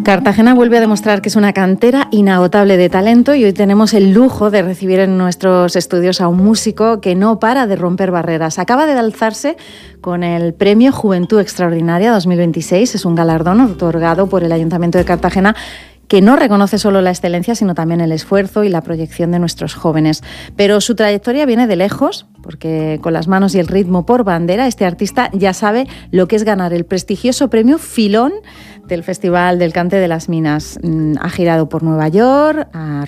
Cartagena vuelve a demostrar que es una cantera inagotable de talento y hoy tenemos el lujo de recibir en nuestros estudios a un músico que no para de romper barreras. Acaba de alzarse con el Premio Juventud Extraordinaria 2026. Es un galardón otorgado por el Ayuntamiento de Cartagena que no reconoce solo la excelencia, sino también el esfuerzo y la proyección de nuestros jóvenes. Pero su trayectoria viene de lejos, porque con las manos y el ritmo por bandera, este artista ya sabe lo que es ganar el prestigioso premio Filón del Festival del Cante de las Minas. Ha girado por Nueva York,